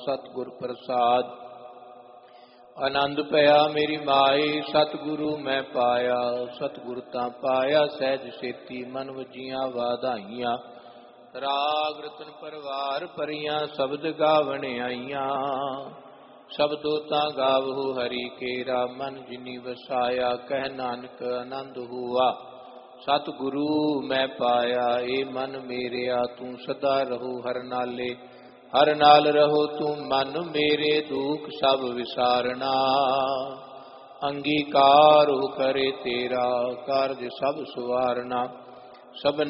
सतगुर प्रसाद। आनंद पया मेरी माए सतगुरु मैं पाया। सतगुरु तां पाया सहज सेती मन वजियां वाधाइयां। राग रतन परवार परियां शब्द गावण आईयां। शब्दो तां गावहु हरि केरा मन जिनी वसाया। कह नानक आनंद हुआ सतगुरु मैं पाया। ए मन मेरेया तू सदा रहो हर नाले। हर नाल रहो तू मन मेरे दुख सब विसारना। अंगीकार हो करे तेरा कारज सब सुवारना। सब